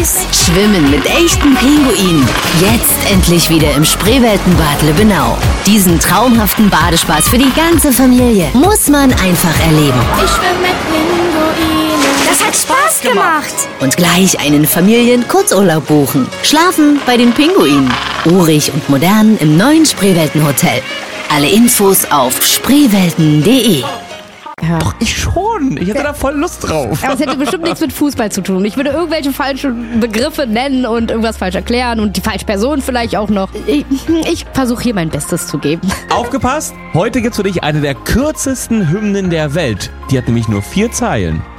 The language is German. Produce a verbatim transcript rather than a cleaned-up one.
süß. Schwimmen mit echten Pinguinen. Jetzt endlich wieder im Spreeweltenbad Lübbenau. Diesen traumhaften Badespaß für die ganze Familie muss man einfach erleben. Ich schwimme mit Pinguinen. Das hat Spaß gemacht. Und gleich einen Familien-Kurzurlaub buchen. Schlafen bei den Pinguinen. Urig und modern im neuen Spreeweltenhotel. Alle Infos auf spreewelten punkt de. Ja. Doch, ich schon. Ich hätte da voll Lust drauf. Aber es hätte bestimmt nichts mit Fußball zu tun. Ich würde irgendwelche falschen Begriffe nennen und irgendwas falsch erklären und die falsche Person vielleicht auch noch. Ich, ich versuche hier mein Bestes zu geben. Aufgepasst! Heute gibt's für dich eine der kürzesten Hymnen der Welt. Die hat nämlich nur vier Zeilen.